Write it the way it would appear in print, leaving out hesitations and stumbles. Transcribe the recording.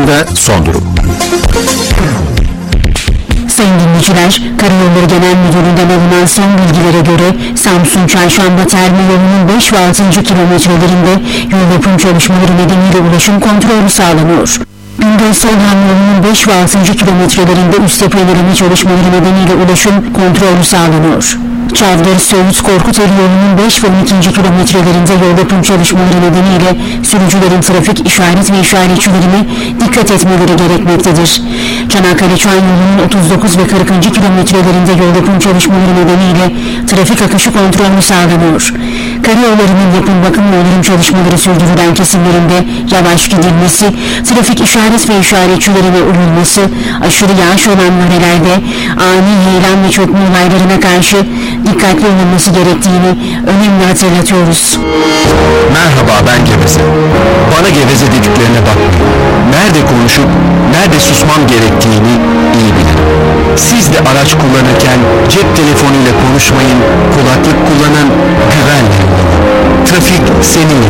Havalimanında son durum. Sayın dinleyiciler, Karayolları Genel Müdürlüğü'nden alınan son bilgilere göre Samsun Çarşamba Terme yolunun 5 ve 6. kilometrelerinde yol yapım çalışmaları nedeniyle ulaşım kontrolü sağlanıyor. Bingöl Solhan yolunun 5 ve 6. kilometrelerinde üst yapılarının çalışmaları nedeniyle ulaşım kontrolü sağlanıyor. Çavdar Söğüt Korkuteli yolunun 5 ve 12. kilometrelerinde yol yapım çalışmaları nedeniyle sürücülerin trafik işaret ve işaretçilerine dikkat etmeleri gerekmektedir. Çanakkale Çay yolunun 39 ve 40. kilometrelerinde yol yapım çalışmaları nedeniyle trafik akışı kontrolü sağlanıyor. Karayollarının yapım bakım ve onarım çalışmaları sürdürülen kesimlerinde yavaş gidilmesi, trafik işaret ve işaretçilerine uyulması, aşırı yağış olan yörelerde ani heyelan ve çökme olaylarına karşı dikkatli olunması gerektiğini önemli hatırlatıyoruz. Merhaba, ben Geveze. Bana geveze dediklerine bakmayın. Nerede konuşup nerede susmam gerektiğini iyi bilirim. Siz de araç kullanırken cep telefonuyla konuşmayın, kulaklık kullanın, güvenle kullanın. Trafik seninle